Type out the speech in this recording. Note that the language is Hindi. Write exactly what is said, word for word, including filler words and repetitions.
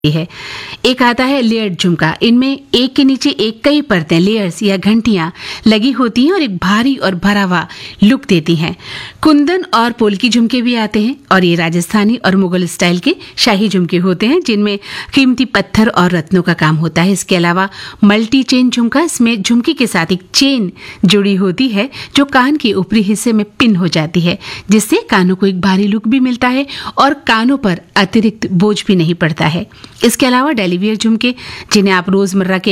है। एक आता है लेयर्ड झुमका। इनमें एक के नीचे एक कई परतें लेयर्स या घंटियां लगी होती हैं और एक भारी और भरा हुआ लुक देती हैं। कुंदन और पोल्की झुमके भी आते हैं और ये राजस्थानी और मुगल स्टाइल के शाही झुमके होते हैं जिनमें कीमती पत्थर और रत्नों का काम होता है। इसके अलावा मल्टी चेन झुमका, इसमें झुमकी के साथ एक चेन जुड़ी होती है जो कान के ऊपरी हिस्से में पिन हो जाती है, जिससे कानों को एक भारी लुक भी मिलता है और कानों पर अतिरिक्त बोझ भी नहीं पड़ता है। इसके अलावा डेली वियर झुमके, जिन्हें आप रोजमर्रा के